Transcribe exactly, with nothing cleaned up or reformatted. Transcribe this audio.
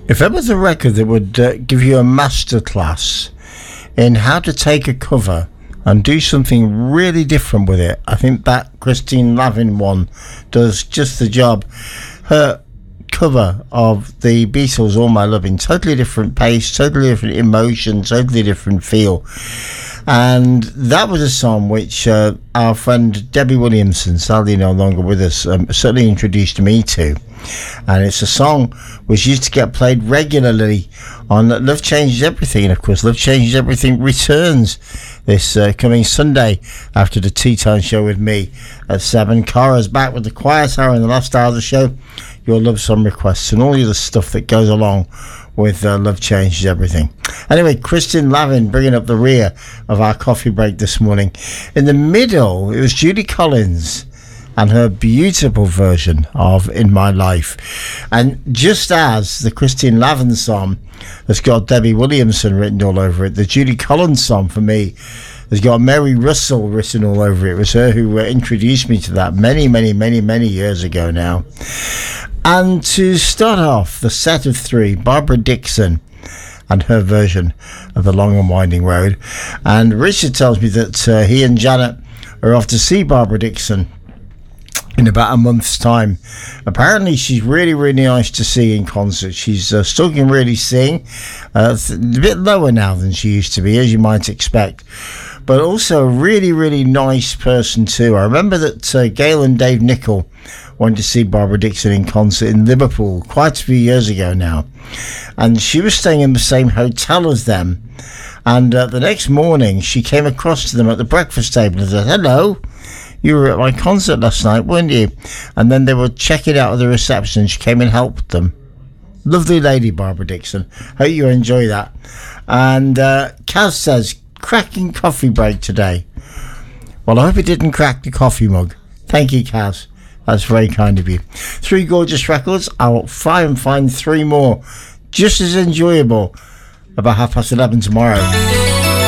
If there was a record that would uh, give you a masterclass in how to take a cover and do something really different with it, I think that Christine Lavin one does just the job. Her cover of the Beatles' All My Loving, totally different pace, totally different emotion, totally different feel. And that was a song which uh, our friend Debbie Williamson, sadly no longer with us, um, certainly introduced me to. And it's a song which used to get played regularly on Love Changes Everything. And of course, Love Changes Everything returns this uh, coming Sunday after the Tea Time Show with me at seven. Cara's back with the quiet hour in the last hour of the show. Your love song requests and all the other stuff that goes along with uh, Love Changes Everything. Anyway, Christine Lavin bringing up the rear of our coffee break this morning. In the middle, it was Judy Collins and her beautiful version of In My Life. And just as the Christine Lavin song has got Debbie Williamson written all over it, the Judy Collins song for me has got Mary Russell written all over it. It was her who uh, introduced me to that many, many, many, many years ago now. And to start off the set of three, Barbara Dixon and her version of The Long and Winding Road. And Richard tells me that uh, he and Janet are off to see Barbara Dixon in about a month's time. Apparently she's really, really nice to see in concert. She's uh, still can really sing, uh, a bit lower now than she used to be, as you might expect, but also a really, really nice person too. I remember that uh, Gail and Dave Nichol went to see Barbara Dixon in concert in Liverpool quite a few years ago now, and she was staying in the same hotel as them, and uh, the next morning she came across to them at the breakfast table and said, "Hello, you were at my concert last night, weren't you?" And then they were checking out of the reception. She came and helped them. Lovely lady, Barbara Dixon. Hope you enjoy that. And uh, Kaz says, cracking coffee break today. Well, I hope it didn't crack the coffee mug. Thank you, Kaz. That's very kind of you. Three gorgeous records. I'll try and find three more just as enjoyable about half past eleven tomorrow.